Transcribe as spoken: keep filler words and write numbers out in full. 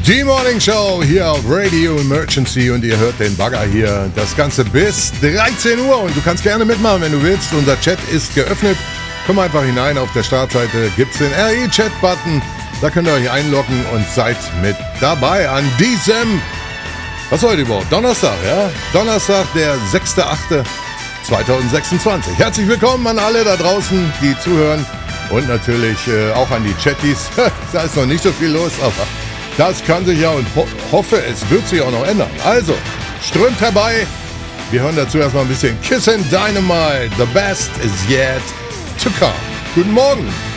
Die Morning Show hier auf Radio Emergency und ihr hört den Bagger hier. Das Ganze bis dreizehn Uhr und du kannst gerne mitmachen, wenn du willst. Unser Chat ist geöffnet. Komm einfach hinein, auf der Startseite gibt's den R E-Chat-Button. Da könnt ihr euch einloggen und seid mit dabei an diesem, was ist heute überhaupt? Donnerstag, ja? Donnerstag, der sechster achte zweitausendsechsundzwanzig. Herzlich willkommen an alle da draußen, die zuhören und natürlich äh, auch an die Chatties. Da ist noch nicht so viel los, aber das kann sich ja und ho- hoffe, es wird sich auch noch ändern. Also, strömt herbei. Wir hören dazu erstmal ein bisschen Kiss and Dynamite. The best is yet to come. Guten Morgen.